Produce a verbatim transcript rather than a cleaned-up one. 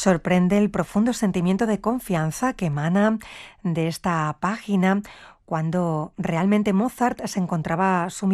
Sorprende el profundo sentimiento de confianza que emana de esta página cuando realmente Mozart se encontraba sumido